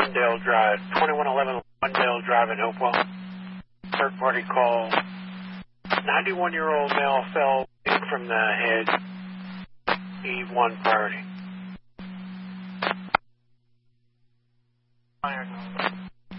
Lawndale Drive, 2111 Lawndale Drive in Hopewell. Third party call. 91-year-old male fell from the head. E1 priority.